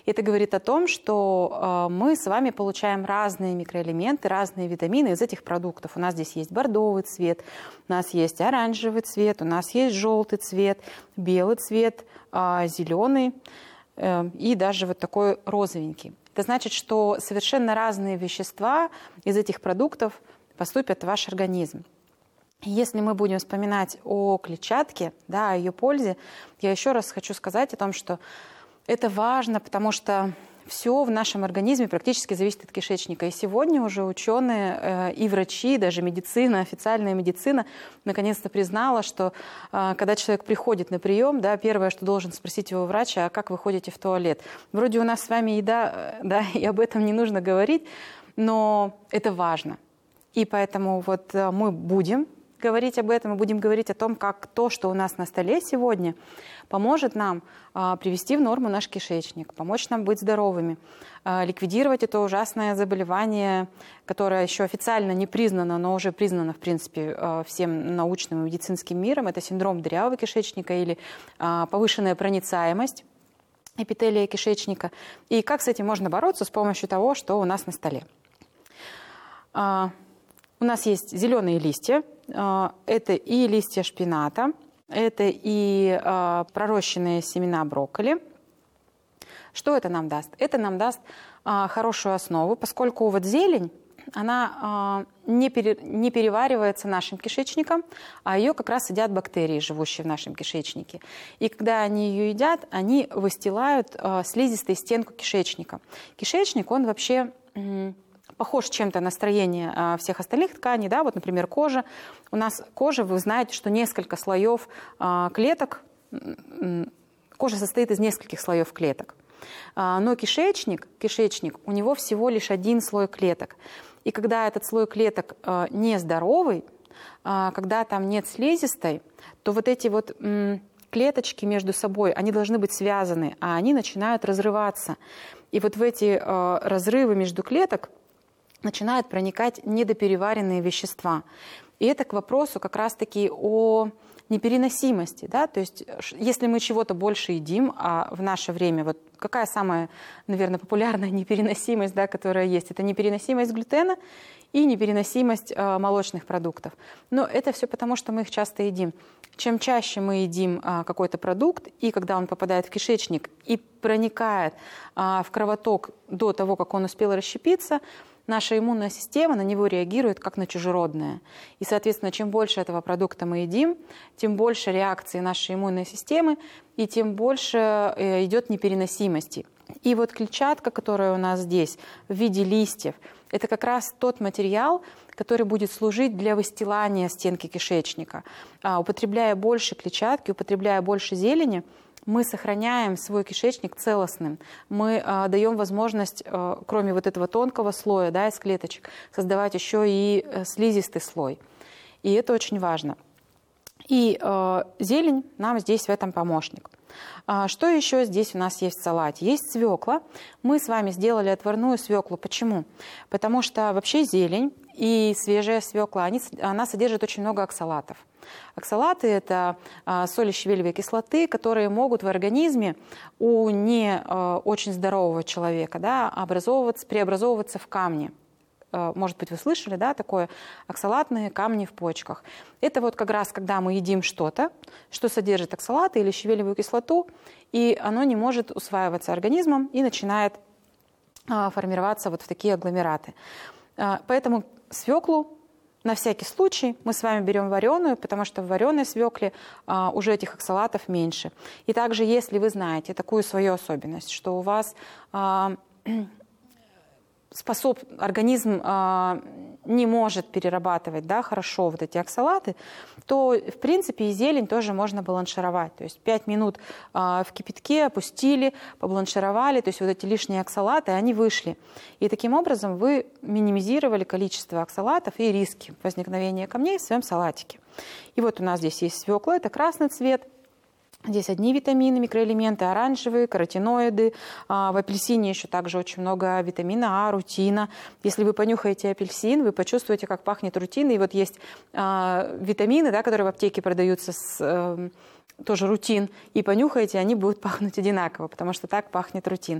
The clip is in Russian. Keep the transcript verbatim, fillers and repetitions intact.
Это говорит о том, что мы с вами получаем разные микроэлементы, разные витамины из этих продуктов. У нас здесь есть бордовый цвет, у нас есть оранжевый цвет, у нас есть желтый цвет, белый цвет, зеленый и даже вот такой розовенький. Это значит, что совершенно разные вещества из этих продуктов поступят в ваш организм. Если мы будем вспоминать о клетчатке, да, о ее пользе, я еще раз хочу сказать о том, что это важно, потому что все в нашем организме практически зависит от кишечника. И сегодня уже ученые э, и врачи, даже медицина, официальная медицина, наконец-то признала, что э, когда человек приходит на прием, да, первое, что должен спросить его врач, а как вы ходите в туалет? Вроде у нас с вами еда, да, и об этом не нужно говорить, но это важно. И поэтому вот э, мы будем говорить об этом, мы будем говорить о том, как то, что у нас на столе сегодня, поможет нам а, привести в норму наш кишечник, помочь нам быть здоровыми, а, ликвидировать это ужасное заболевание, которое еще официально не признано, но уже признано, в принципе, а, всем научным и медицинским миром. Это синдром дырявого кишечника или а, повышенная проницаемость эпителия кишечника. И как с этим можно бороться с помощью того, что у нас на столе. А, у нас есть зеленые листья. Это и листья шпината, это и э, пророщенные семена брокколи. Что это нам даст? Это нам даст э, хорошую основу, поскольку вот зелень, она э, не, пере, не переваривается нашим кишечником, а ее как раз едят бактерии, живущие в нашем кишечнике. И когда они ее едят, они выстилают э, слизистой стенку кишечника. Кишечник, он вообще... Э, похож чем-то на строение всех остальных тканей, да, вот, например, кожа. У нас кожа, вы знаете, что несколько слоев клеток, кожа состоит из нескольких слоев клеток. Но кишечник, кишечник, у него всего лишь один слой клеток. И когда этот слой клеток нездоровый, когда там нет слизистой, то вот эти вот клеточки между собой, они должны быть связаны, а они начинают разрываться. И вот в эти разрывы между клеток начинают проникать недопереваренные вещества. И это к вопросу как раз-таки о непереносимости. Да? То есть если мы чего-то больше едим, а в наше время, вот какая самая, наверное, популярная непереносимость, да, которая есть? Это непереносимость глютена и непереносимость э, молочных продуктов. Но это все потому, что мы их часто едим. Чем чаще мы едим э, какой-то продукт, и когда он попадает в кишечник и проникает э, в кровоток до того, как он успел расщепиться, наша иммунная система на него реагирует как на чужеродное. И, соответственно, чем больше этого продукта мы едим, тем больше реакции нашей иммунной системы, и тем больше идет непереносимости. И вот клетчатка, которая у нас здесь в виде листьев, это как раз тот материал, который будет служить для выстилания стенки кишечника. А, употребляя больше клетчатки, употребляя больше зелени, мы сохраняем свой кишечник целостным. Мы э, даем возможность, э, кроме вот этого тонкого слоя, да, из клеточек, создавать еще и э, слизистый слой. И это очень важно. И э, зелень нам здесь в этом помощник. А что еще здесь у нас есть в салате? Есть свекла. Мы с вами сделали отварную свеклу. Почему? Потому что вообще зелень и свежая свекла, они, она содержит очень много оксалатов. Оксалаты – это а, соли щавелевой кислоты, которые могут в организме у не а, очень здорового человека, да, образовываться, преобразовываться в камни. А, может быть, вы слышали, да, такое оксалатные камни в почках. Это вот как раз, когда мы едим что-то, что содержит оксалаты или щавелевую кислоту, и оно не может усваиваться организмом и начинает а, формироваться вот в такие агломераты. А, поэтому свеклу на всякий случай мы с вами берем вареную, потому что в вареной свекле а, уже этих оксалатов меньше. И также, если вы знаете такую свою особенность, что у вас а, способ, организм а, не может перерабатывать, да, хорошо вот эти оксалаты, то, в принципе, и зелень тоже можно бланшировать. То есть пять минут а, в кипятке опустили, побланшировали, то есть вот эти лишние оксалаты, они вышли. И таким образом вы минимизировали количество оксалатов и риски возникновения камней в своем салатике. И вот у нас здесь есть свекла, это красный цвет. Здесь одни витамины, микроэлементы, оранжевые, каротиноиды. В апельсине еще также очень много витамина А, рутина. Если вы понюхаете апельсин, вы почувствуете, как пахнет рутин. И вот есть витамины, да, которые в аптеке продаются с... тоже рутин, и понюхаете, они будут пахнуть одинаково, потому что так пахнет рутин.